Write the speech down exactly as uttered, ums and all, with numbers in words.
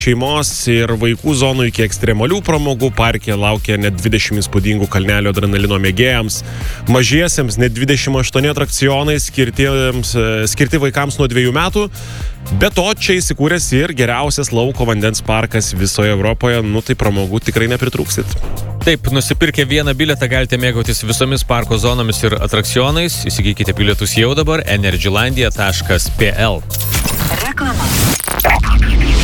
šeimos ir vaikų zonų iki ekstremalių pramogų. Parke laukia net dvidešimt įspūdingų kalnelio adrenalino mėgėjams. Mažiesiems net dvidešimt aštuoni atrakcionai skirtiems, skirti vaikams nuo dviejų metų. Be to, čia įsikūręs ir geriausias lauko vandens parkas visoje Europoje. Nu, tai pramogų tikrai nepritrūksit. Taip, nusipirkę vieną bilietą galite mėgautis visomis parko zonomis ir atrakcionais. Įsigykite bilietus jau dabar energylandia taškas p l. Reklama.